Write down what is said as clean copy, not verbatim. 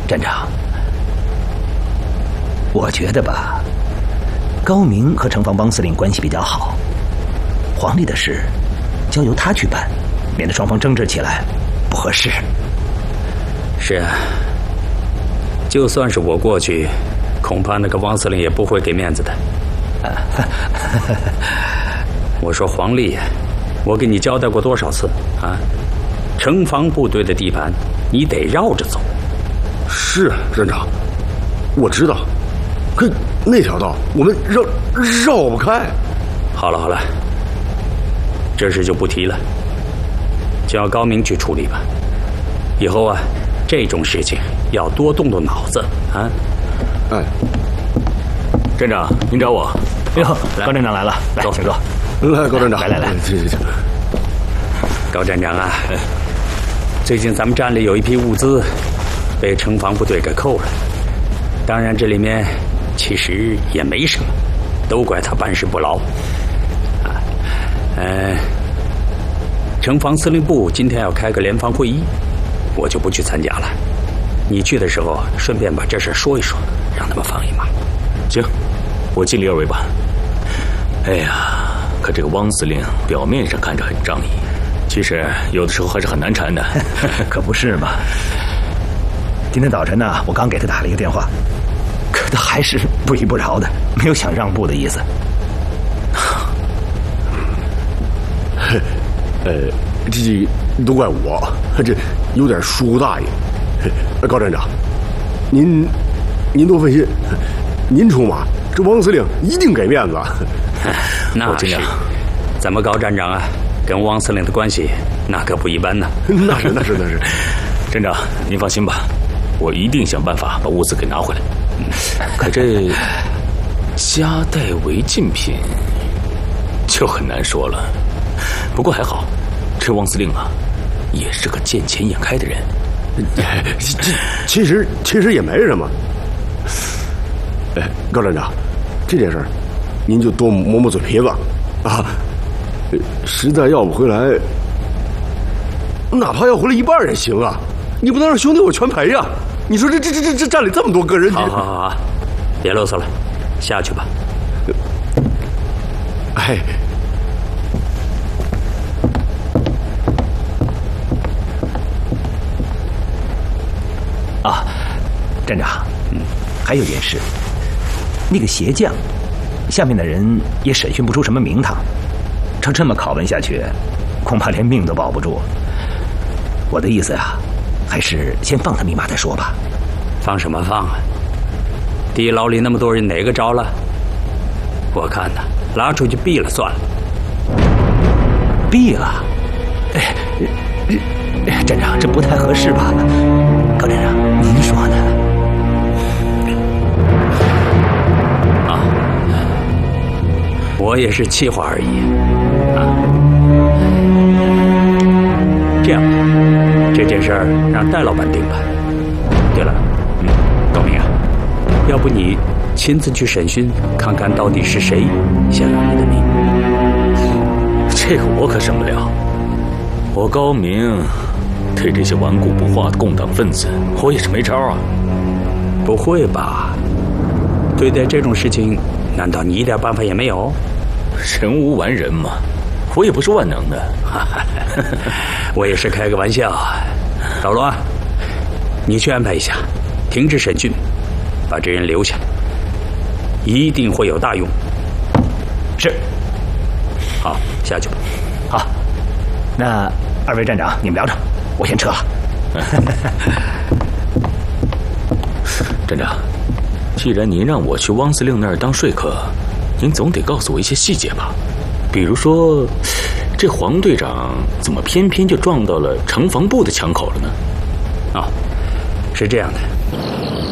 站长，我觉得吧，高明和城防帮司令关系比较好，皇帝的事交由他去办，免得双方争执起来不合适。 是啊，就算是我过去，恐怕那个汪司令也不会给面子的。我说黄历，我给你交代过多少次啊？城防部队的地盘，你得绕着走。 是站长，我知道，可那条道我们绕不开。 好了，这事就不提了，叫高明去处理吧。以后啊，这种事情要多动动脑子啊。 哎， 站长，您找我？ 哟，高站长来了，来，请坐。 来，高站长， 来， 行。 高站长啊，最近咱们站里有一批物资被城防部队给扣了，当然这里面其实也没什么，都怪他办事不牢啊。城防司令部今天要开个联防会议，我就不去参加了。你去的时候顺便把这事说一说，让他们放一马。 行，我尽力而为吧。哎呀，可这个汪司令表面上看着很仗义，其实有的时候还是很难缠的。 可不是嘛。今天早晨呢，我刚给他打了一个电话，可他还是不依不饶的，没有想让步的意思。 这都怪我，这有点疏忽大意。高站长，您多费心，您出马，这汪司令一定给面子。 那是，咱们高站长啊，跟汪司令的关系那可不一般呢。 那是。 站长，您放心吧，我一定想办法把物资给拿回来。可这夹带违禁品就很难说了。不过还好，这汪司令啊，也是个见钱眼开的人。 其实也没什么。哎，高站长，这件事儿您就多磨磨嘴皮子啊！实在要不回来，哪怕要回来一半也行啊！你不能让兄弟我全赔呀！你说这站里这么多个人， 好，别啰嗦了，下去吧。 哎。 啊，站长，还有件事，那个鞋匠，下面的人也审讯不出什么名堂，照这么拷问下去，恐怕连命都保不住。我的意思啊，还是先放他一马再说吧。 放什么放啊？地牢里那么多人，哪个着了？我看呢，拉出去毙了算了。 毙了？站长，这不太合适吧？高站长，您说呢？ 啊，我也是气话而已。啊，这样，这件事儿让戴老板定吧。对了，高明啊，要不你亲自去审讯，看看到底是谁想要你的命？ 这个我可审不了。我高明对这些顽固不化的共党分子，我也是没招啊。 不会吧？对待这种事情，难道你一点办法也没有？ 人无完人嘛，我也不是万能的。 我也是开个玩笑。老罗啊，你去安排一下，停止审讯，把这人留下，一定会有大用。 是。 好，下去吧。 好，那二位站长你们聊着，我先撤了。 站长，既然您让我去汪司令那儿当说客，您总得告诉我一些细节吧？比如说，这黄队长怎么偏偏就撞到了城防部的枪口了呢？ 是这样的，